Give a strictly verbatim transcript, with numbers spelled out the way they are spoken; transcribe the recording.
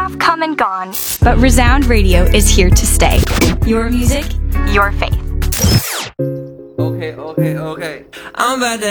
have come and gone, but Resound Radio is here to stay. Your music, your faith. Okay, okay, okay. I'm about to